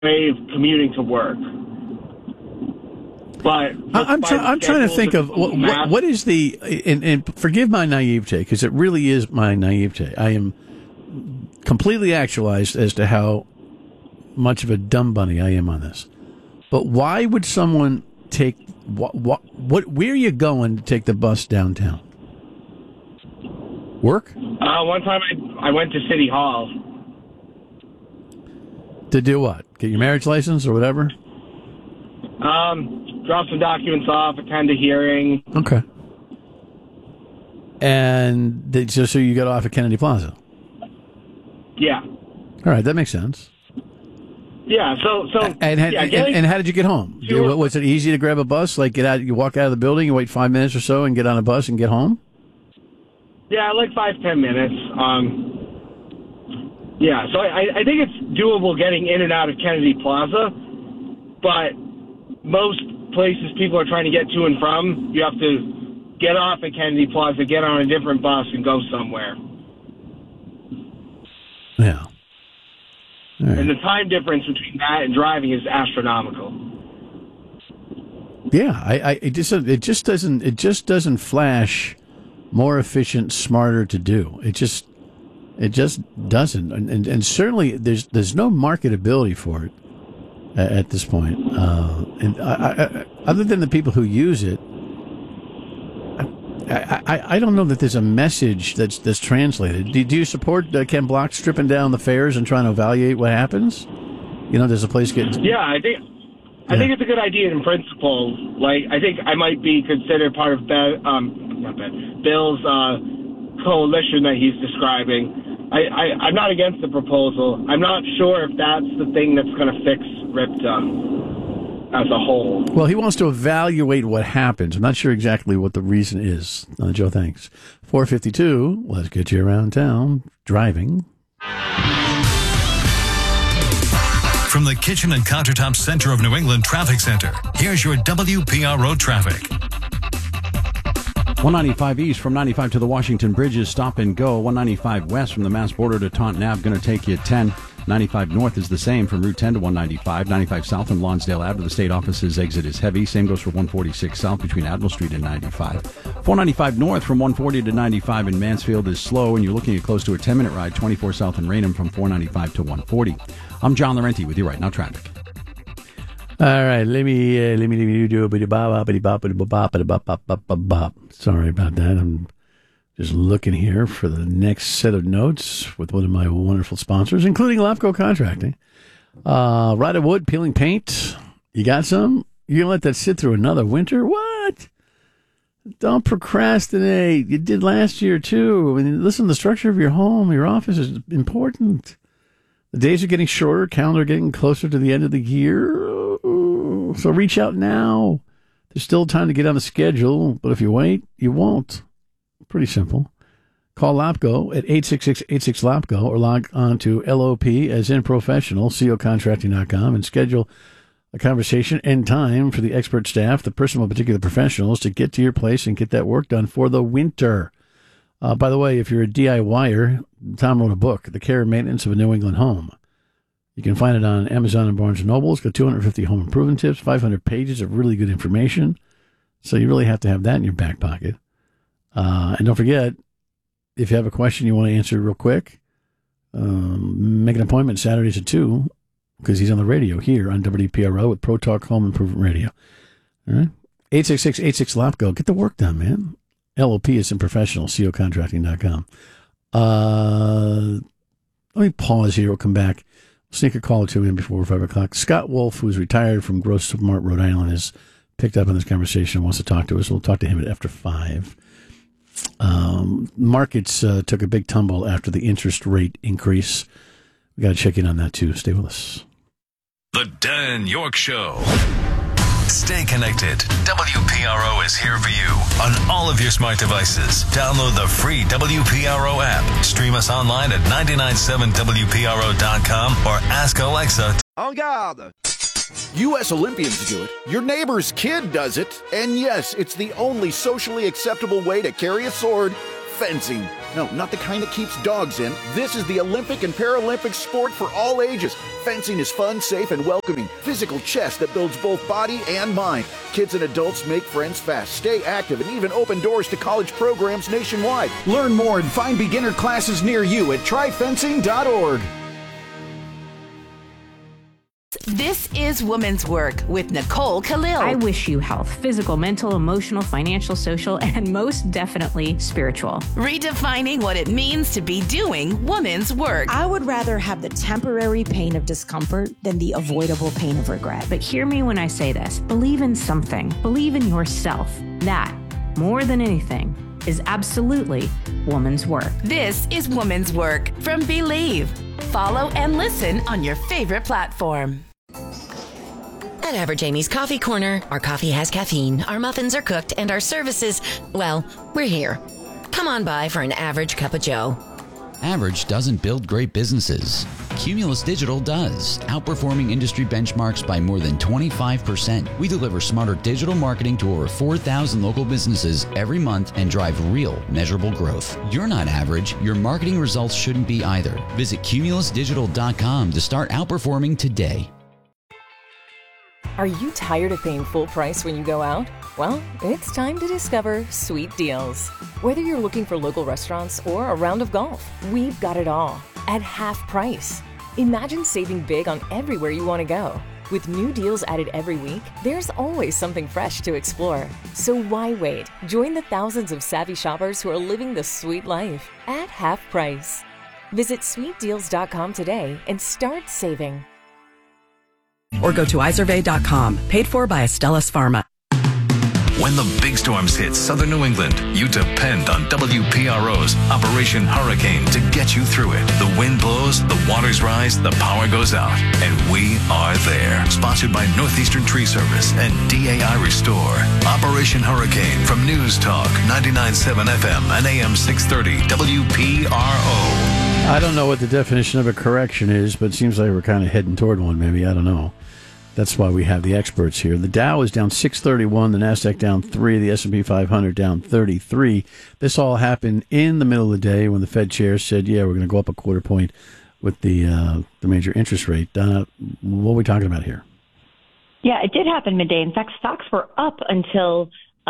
way of commuting to work. But I'm trying to think of what is the and forgive my naivete, because it really is my naivete. I am completely actualized as to how much of a dumb bunny I am on this. But why would someone take where are you going to take the bus downtown? Work? One time I went to City Hall. To do what? Get your marriage license or whatever? Drop some documents off, attend a hearing. Okay. And so you got off at Kennedy Plaza? Yeah. All right, that makes sense. Yeah, so and how did you get home? Was it easy to grab a bus? Like you walk out of the building, you wait 5 minutes or so and get on a bus and get home? Yeah, like 5-10 minutes. Yeah, so I think it's doable getting in and out of Kennedy Plaza, but most places people are trying to get to and from, you have to get off at Kennedy Plaza, get on a different bus, and go somewhere. Yeah. Right. And the time difference between that and driving is astronomical. Yeah, it just doesn't flash more efficient, smarter to do. It just doesn't, and certainly there's no marketability for it at this point. And other than the people who use it, I don't know that there's a message that's translated. Do you support Ken Block stripping down the fares and trying to evaluate what happens? Does a place get? Yeah, I think it's a good idea in principle. Like, I think I might be considered part of Bill's coalition that he's describing. I'm not against the proposal. I'm not sure if that's the thing that's going to fix RIPTA as a whole. Well, he wants to evaluate what happens. I'm not sure exactly what the reason is. Joe, thanks. 4:52. Let's get you around town driving. From the Kitchen and Countertop Center of New England Traffic Center, here's your WPRO traffic. 195 east from 95 to the Washington Bridge is stop and go. 195 west from the Mass border to Taunton Ave, going to take you 10. 95 north is the same from Route 10 to 195. 95 south from Lonsdale Ave to the state office's exit is heavy. Same goes for 146 south between Admiral Street and 95. 495 north from 140 to 95 in Mansfield is slow, and you're looking at close to a 10-minute ride. 24 south in Raynham from 495 to 140. I'm John Laurenti with you right now, traffic. All right, let me do a bitty bop. Sorry about that. I'm just looking here for the next set of notes with one of my wonderful sponsors, including Lopco Contracting. Rotted wood, peeling paint. You got some? You're going to let that sit through another winter? What? Don't procrastinate. You did last year, too. I mean, listen, the structure of your home, your office is important. The days are getting shorter, calendar getting closer to the end of the year. So reach out now. There's still time to get on the schedule, but if you wait, you won't. Pretty simple. Call Lopco at 866-86-LOPCO or log on to LOP as in professional, cocontracting.com, and schedule a conversation and time for the expert staff, the personal particular professionals, to get to your place and get that work done for the winter. By the way, if you're a DIYer, Tom wrote a book, The Care and Maintenance of a New England Home. You can find it on Amazon and Barnes & Noble. It's got 250 home improvement tips, 500 pages of really good information. So you really have to have that in your back pocket. And don't forget, if you have a question you want to answer real quick, make an appointment Saturdays at 2, because he's on the radio here on WPRO with Pro Talk Home Improvement Radio. All right? 866-86-LOPCO. Get the work done, man. LOP is in professional, cocontracting.com. Let me pause here. We'll come back. Sneak a call or two in before 5 o'clock. Scott Wolf, who's retired from Gross Smart, Rhode Island, has picked up on this conversation and wants to talk to us. We'll talk to him after 5. Markets took a big tumble after the interest rate increase. We got to check in on that, too. Stay with us. The Dan York Show. Stay connected. WPRO is here for you on all of your smart devices. Download the free WPRO app. Stream us online at 997WPRO.com or ask Alexa. En garde! U.S. Olympians do it. Your neighbor's kid does it. And yes, it's the only socially acceptable way to carry a sword fencing. No, not the kind that keeps dogs in. This is the Olympic and Paralympic sport for all ages. Fencing is fun, safe, and welcoming. Physical chess that builds both body and mind. Kids and adults make friends fast, stay active, and even open doors to college programs nationwide. Learn more and find beginner classes near you at tryfencing.org. This is Woman's Work with Nicole Khalil. I wish you health, physical, mental, emotional, financial, social, and most definitely spiritual. Redefining what it means to be doing woman's work. I would rather have the temporary pain of discomfort than the avoidable pain of regret. But hear me when I say this. Believe in something. Believe in yourself. That, more than anything, is absolutely woman's work. This is Woman's Work from Believe. Follow and listen on your favorite platform. At Average Amy's Coffee Corner, our coffee has caffeine, our muffins are cooked, and our services, well, we're here. Come on by for an average cup of joe. Average doesn't build great businesses. Cumulus Digital does, outperforming industry benchmarks by more than 25%. We deliver smarter digital marketing to over 4,000 local businesses every month and drive real, measurable growth. You're not average. Your marketing results shouldn't be either. Visit cumulusdigital.com to start outperforming today. Are you tired of paying full price when you go out? Well, it's time to discover Sweet Deals. Whether you're looking for local restaurants or a round of golf, we've got it all at half price. Imagine saving big on everywhere you want to go. With new deals added every week, there's always something fresh to explore. So why wait? Join the thousands of savvy shoppers who are living the sweet life at half price. Visit sweetdeals.com today and start saving. Or go to isurvey.com, paid for by Astellas Pharma. When the big storms hit southern New England, you depend on WPRO's Operation Hurricane to get you through it. The wind blows, the waters rise, the power goes out, and we are there. Sponsored by Northeastern Tree Service and DAI Restore. Operation Hurricane from News Talk 99.7 FM and AM 630 WPRO. I don't know what the definition of a correction is, but it seems like we're kind of heading toward one, maybe. I don't know. That's why we have the experts here. The Dow is down 631, the NASDAQ down 3, the S&P 500 down 33. This all happened in the middle of the day when the Fed chair said, yeah, we're going to go up a quarter point with the major interest rate. Donna, what are we talking about here? Yeah, it did happen midday. In fact, stocks were up until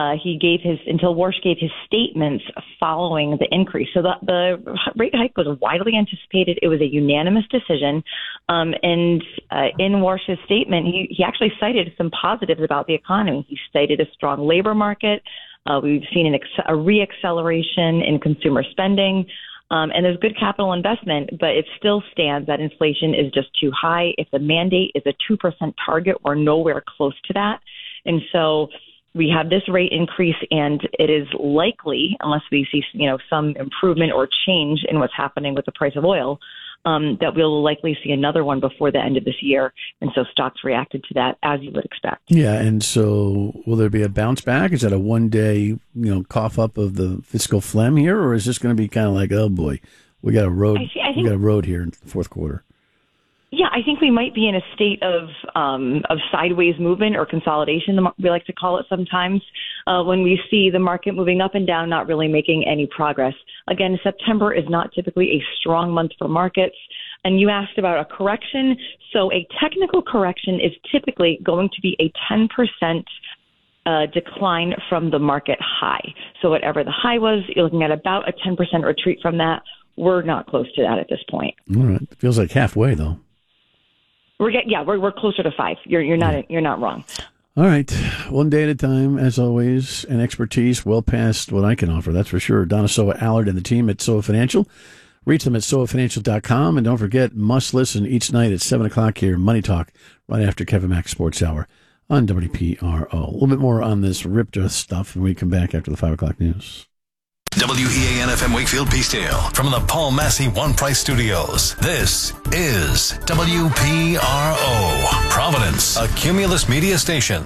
Warsh gave his statements following the increase. So the rate hike was widely anticipated. It was a unanimous decision. And in Warsh's statement, he actually cited some positives about the economy. He cited a strong labor market. We've seen a re-acceleration in consumer spending. And there's good capital investment, but it still stands that inflation is just too high. If the mandate is a 2% target, we're nowhere close to that. And so we have this rate increase, and it is likely, unless we see some improvement or change in what's happening with the price of oil, that we'll likely see another one before the end of this year. And so stocks reacted to that, as you would expect. Yeah, and so will there be a bounce back? Is that a one-day cough up of the fiscal phlegm here, or is this going to be kind of like, oh boy, we got a road, we got a road here in the fourth quarter? Yeah, I think we might be in a state of sideways movement or consolidation, we like to call it sometimes, when we see the market moving up and down, not really making any progress. Again, September is not typically a strong month for markets. And you asked about a correction. So a technical correction is typically going to be a 10% decline from the market high. So whatever the high was, you're looking at about a 10% retreat from that. We're not close to that at this point. All right. It feels like halfway, though. We're closer to 5. You're not wrong. All right, one day at a time, as always, and expertise well past what I can offer. That's for sure. Donna Soa Allard and the team at Soa Financial. Reach them at soafinancial.com, and don't forget, must listen each night at 7:00 here, Money Talk, right after Kevin Mack Sports Hour on WPRO. A little bit more on this RIPTA stuff when we come back after the 5 o'clock news. WEAN-FM Wakefield Peacedale from the Paul Massey One Price Studios. This is WPRO, Providence, a Cumulus media station.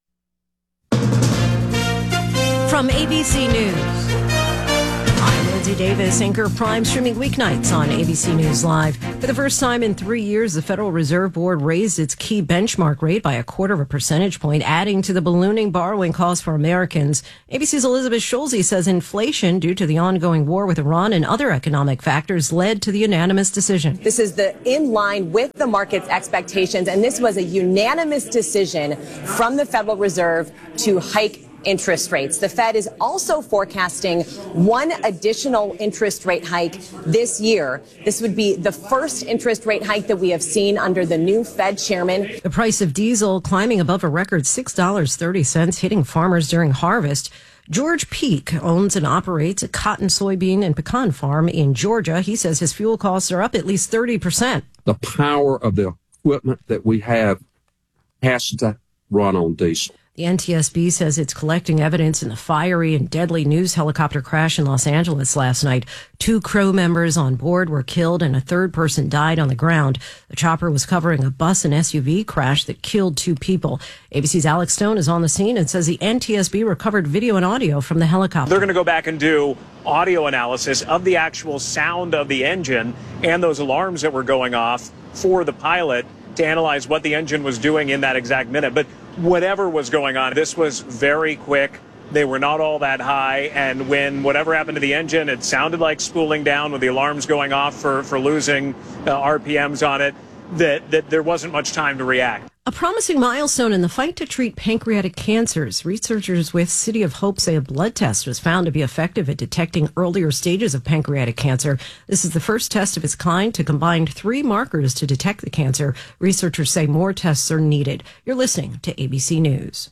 From ABC News, I'm Lindsay Mackenzie Davis, Anchor Prime, streaming weeknights on ABC News Live. For the first time in 3 years, the Federal Reserve Board raised its key benchmark rate by 0.25 percentage point, adding to the ballooning borrowing costs for Americans. ABC's Elizabeth Schulze says inflation, due to the ongoing war with Iran and other economic factors, led to the unanimous decision. This is in line with the market's expectations, and this was a unanimous decision from the Federal Reserve to hike interest rates. The Fed is also forecasting one additional interest rate hike this year. This would be the first interest rate hike that we have seen under the new Fed chairman. The price of diesel climbing above a record $6.30, hitting farmers during harvest. George Peak owns and operates a cotton, soybean, and pecan farm in Georgia. He says his fuel costs are up at least 30%. The power of the equipment that we have has to run on diesel. The NTSB says it's collecting evidence in the fiery and deadly news helicopter crash in Los Angeles last night. 2 crew members on board were killed and a third person died on the ground. The chopper was covering a bus and SUV crash that killed 2 people. ABC's Alex Stone is on the scene and says the NTSB recovered video and audio from the helicopter. They're going to go back and do audio analysis of the actual sound of the engine and those alarms that were going off for the pilot to analyze what the engine was doing in that exact minute. But whatever was going on, this was very quick. They were not all that high. And when whatever happened to the engine, it sounded like spooling down with the alarms going off for losing RPMs on it, that there wasn't much time to react. A promising milestone in the fight to treat pancreatic cancers. Researchers with City of Hope say a blood test was found to be effective at detecting earlier stages of pancreatic cancer. This is the first test of its kind to combine 3 markers to detect the cancer. Researchers say more tests are needed. You're listening to ABC News.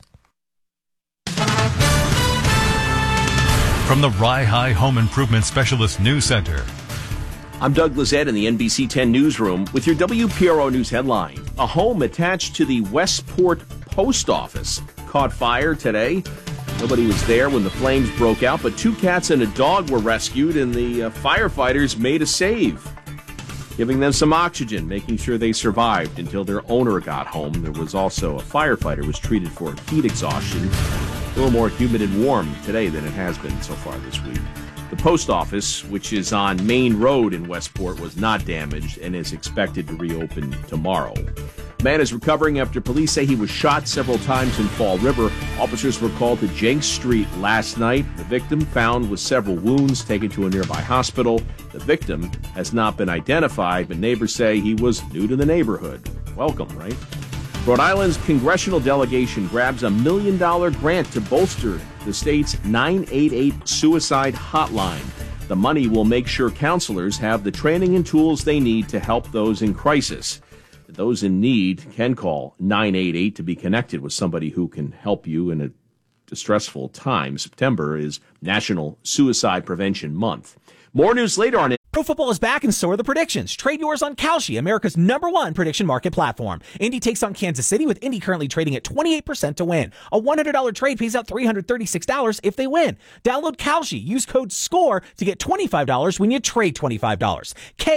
From the Rye High Home Improvement Specialist News Center. I'm Doug Lizette in the NBC 10 newsroom with your WPRO News headline. A home attached to the Westport Post Office caught fire today. Nobody was there when the flames broke out, but 2 cats and a dog were rescued, and the firefighters made a save, giving them some oxygen, making sure they survived until their owner got home. There was also a firefighter who was treated for heat exhaustion. A little more humid and warm today than it has been so far this week. The post office, which is on Main Road in Westport, was not damaged and is expected to reopen tomorrow. A man is recovering after police say he was shot several times in Fall River. Officers were called to Jenks Street last night. The victim, found with several wounds, taken to a nearby hospital. The victim has not been identified, but neighbors say he was new to the neighborhood. Welcome, right? Rhode Island's congressional delegation grabs $1 million grant to bolster the state's 988 suicide hotline. The money will make sure counselors have the training and tools they need to help those in crisis. Those in need can call 988 to be connected with somebody who can help you in a distressful time. September is National Suicide Prevention Month. More news later on it. Pro football is back, and so are the predictions. Trade yours on Kalshi, America's #1 prediction market platform. Indy takes on Kansas City, with Indy currently trading at 28% to win. A $100 trade pays out $336 if they win. Download Kalshi. Use code SCORE to get $25 when you trade $25.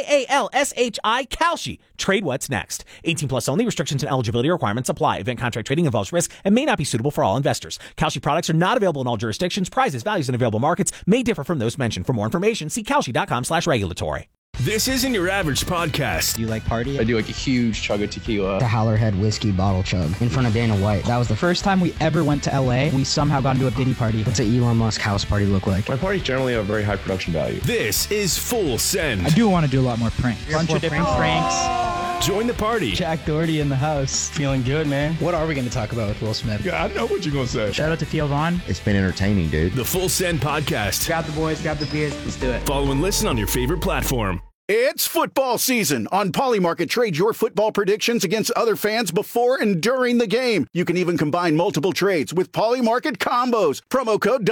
KALSHI, Kalshi. Trade what's next. 18 plus only. Restrictions and eligibility requirements apply. Event contract trading involves risk and may not be suitable for all investors. Kalshi products are not available in all jurisdictions. Prices, values, and available markets may differ from those mentioned. For more information, see Kalshi.com/regulatory. This isn't your average podcast. Do you like party? I do like a huge chug of tequila. The Howlerhead whiskey bottle chug in front of Dana White. That was the first time we ever went to LA. We somehow got into a Diddy party. What's an Elon Musk house party look like? My parties generally have a very high production value. This is Full Send. I do want to do a lot more pranks. Bunch of different pranks. Join the party. Jack Doherty in the house. Feeling good, man. What are we going to talk about with Will Smith? Yeah, I know what you're going to say. Shout out to Theo Vaughn. It's been entertaining, dude. The Full Send Podcast. Grab the boys, grab the beers. Let's do it. Follow and listen on your favorite platform. It's football season. On Polymarket, trade your football predictions against other fans before and during the game. You can even combine multiple trades with Polymarket combos. Promo code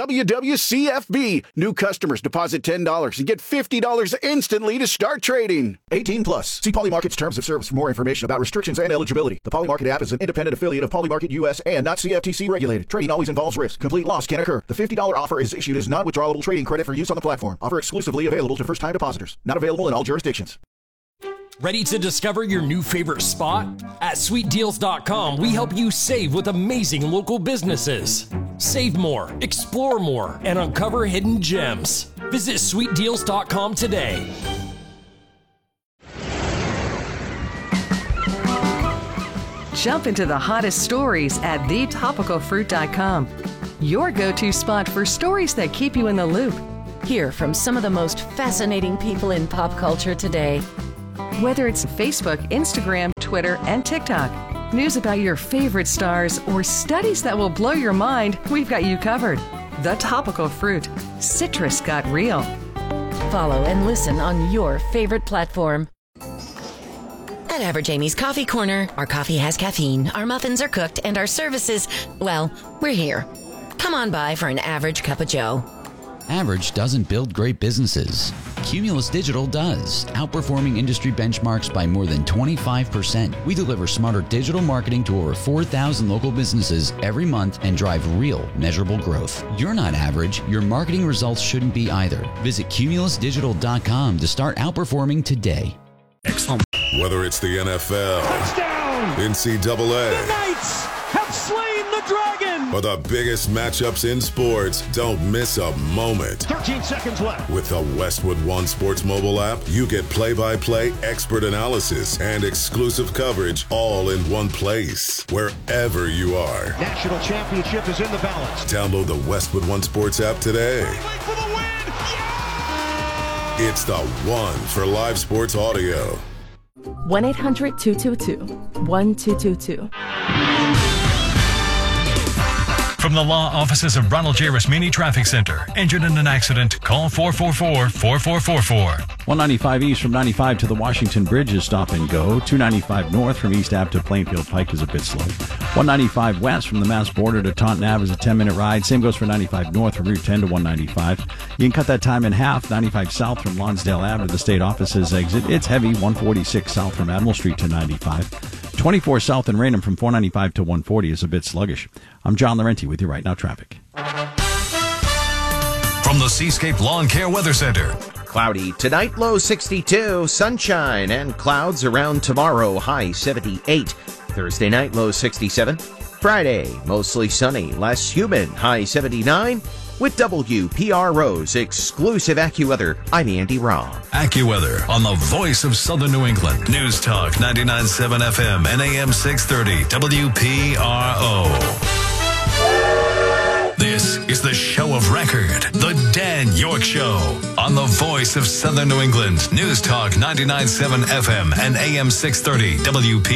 WWCFB. New customers deposit $10 and get $50 instantly to start trading. 18 plus. See Polymarket's terms of service for more information about restrictions and eligibility. The Polymarket app is an independent affiliate of Polymarket US and not CFTC regulated. Trading always involves risk. Complete loss can occur. The $50 offer is issued as non-withdrawable trading credit for use on the platform. Offer exclusively available to first-time depositors. Not available in all jurisdictions. Ready to discover your new favorite spot? At sweetdeals.com, we help you save with amazing local businesses. Save more, explore more, and uncover hidden gems. Visit sweetdeals.com today. Jump into the hottest stories at thetopicalfruit.com. Your go-to spot for stories that keep you in the loop. Hear from some of the most fascinating people in pop culture today. Whether it's Facebook, Instagram, Twitter, and TikTok, news about your favorite stars, or studies that will blow your mind, we've got you covered. The Topical Fruit. Citrus got real. Follow and listen on your favorite platform. At Average Amy's Coffee Corner, our coffee has caffeine, our muffins are cooked, and our services, well, we're here. Come on by for an average cup of joe. Average doesn't build great businesses. Cumulus Digital does, outperforming industry benchmarks by more than 25%. We deliver smarter digital marketing to over 4,000 local businesses every month and drive real, measurable growth. You're not average. Your marketing results shouldn't be either. Visit cumulusdigital.com to start outperforming today. Excellent. Whether it's the NFL, touchdown, NCAA, the Knights have slain the dragon, or the biggest matchups in sports, don't miss a moment. 13 seconds left. With the Westwood One Sports mobile app, you get play-by-play expert analysis and exclusive coverage all in one place, wherever you are. National championship is in the balance. Download the Westwood One Sports app today. For the win! Yeah! It's the one for live sports audio. 1-800-222-1222. From the law offices of Ronald J. Rasmini Traffic Center. Injured in an accident? Call 444-4444. 195 east from 95 to the Washington Bridge is stop and go. 295 north from East Ave to Plainfield Pike is a bit slow. 195 west from the Mass border to Taunton Ave is a 10-minute ride. Same goes for 95 north from Route 10 to 195. You can cut that time in half. 95 south from Lonsdale Ave to the state offices exit. It's heavy. 146 south from Admiral Street to 95. 24 south in Raynham from 495 to 140 is a bit sluggish. I'm John Laurenti with you right now, traffic. From the Seascape Lawn Care Weather Center. Cloudy tonight, low 62, sunshine and clouds around tomorrow, high 78. Thursday night, low 67. Friday, mostly sunny, less humid, high 79. With WPRO's exclusive AccuWeather, I'm Andy Robb. AccuWeather on the voice of Southern New England. News Talk 99.7 FM and AM 630 WPRO. This is the show of record, The Dan York Show, on the voice of Southern New England. News Talk 99.7 FM and AM 630 WPRO.